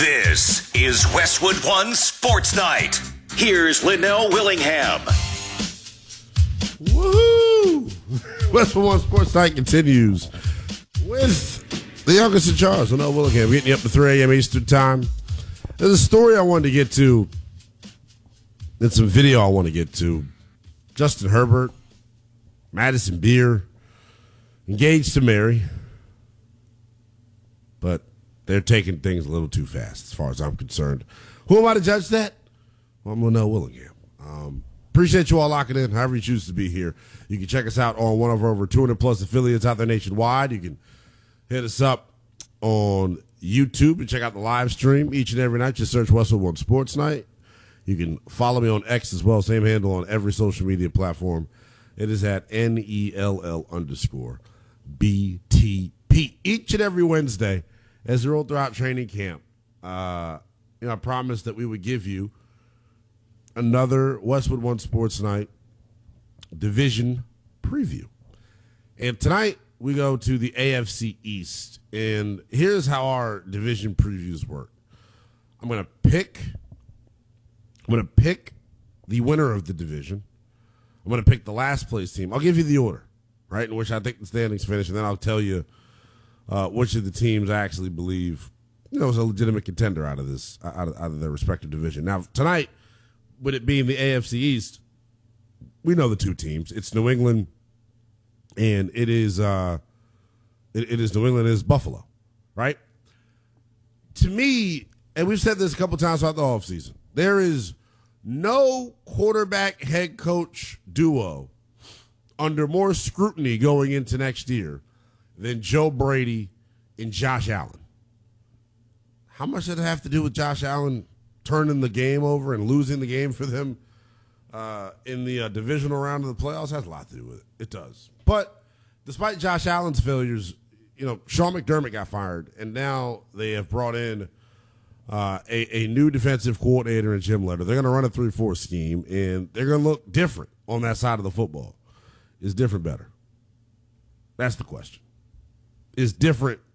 This is Westwood One Sports Night. Here's Linnell Willingham. Woohoo! Westwood One Sports Night continues with the youngest in charge, Linnell Willingham, getting you up to 3 a.m. Eastern Time. There's a story I wanted to get to and some video I want to get to. Justin Herbert, Madison Beer, engaged to marry, but they're taking things a little too fast as far as I'm concerned. Who am I to judge that? Well, I'm Linnell Willingham. Appreciate you all locking in, however you choose to be here. You can check us out on one of our over 200-plus affiliates out there nationwide. You can hit us up on YouTube and check out the live stream each and every night. Just search Westwood One Sports Night. You can follow me on X as well, same handle on every social media platform. It is at NELL_BTP. Each and every Wednesday, as we roll throughout training camp, I promised that we would give you another Westwood One Sports Night division preview. And tonight, we go to the AFC East. And here's how our division previews work. I'm going to pick the winner of the division. I'm going to pick the last place team. I'll give you the order, right, in which I think the standings finish, and then I'll tell you which of the teams I actually believe is a legitimate contender out of this, out of their respective division. Now, tonight, with it being the AFC East, we know the two teams. It's New England, and it is New England is Buffalo, right? To me, and we've said this a couple times throughout the offseason, there is no quarterback head coach duo under more scrutiny going into next year than Joe Brady and Josh Allen. How much does it have to do with Josh Allen turning the game over and losing the game for them in the divisional round of the playoffs? Has a lot to do with it. It does. But despite Josh Allen's failures, Sean McDermott got fired, and now they have brought in a new defensive coordinator in Jim Leonhard. They're going to run a 3-4 scheme, and they're going to look different on that side of the football. Is different better? That's the question. Is different